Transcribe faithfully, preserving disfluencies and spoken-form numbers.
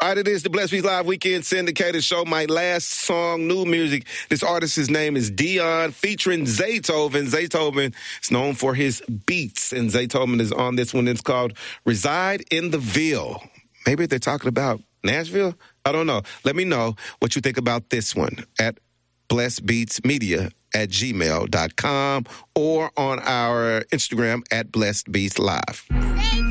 All right, it is the Blessed Beats Live Weekend Syndicated Show. My last song, new music. This artist's name is Dion, featuring Zaytoven. Zaytoven is known for his beats, and Zaytoven is on this one. It's called Reside in the Ville. Maybe they're talking about Nashville? I don't know. Let me know what you think about this one at blessedbeatsmedia at gmail dot com or on our Instagram at Blessed Beats Live.